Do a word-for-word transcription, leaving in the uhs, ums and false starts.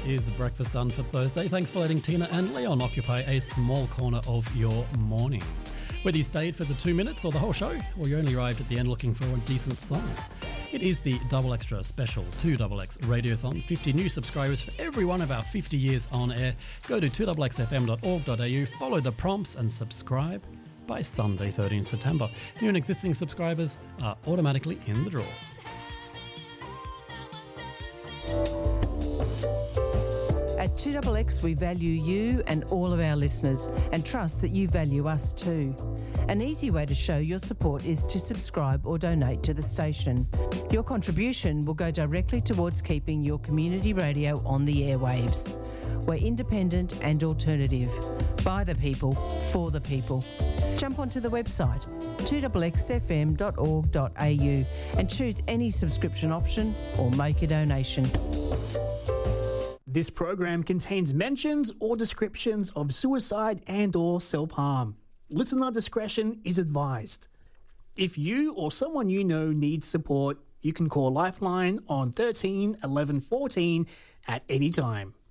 is breakfast done for Thursday. Thanks for letting Tina and Leon occupy a small corner of your morning. Whether you stayed for the two minutes or the whole show, or you only arrived at the end looking for a decent song, it is the Double Extra Special two X X Radiothon. fifty new subscribers for every one of our fifty years on air. Go to two x x f m dot org dot a u, follow the prompts and subscribe by Sunday, thirteenth September. New and existing subscribers are automatically in the draw. At two X X, we value you and all of our listeners and trust that you value us too. An easy way to show your support is to subscribe or donate to the station. Your contribution will go directly towards keeping your community radio on the airwaves. We're independent and alternative. By the people, for the people. Jump onto the website two x x f m dot org dot a u and choose any subscription option or make a donation. This program contains mentions or descriptions of suicide and or self-harm. Listener discretion is advised. If you or someone you know needs support, you can call Lifeline on thirteen eleven fourteen at any time.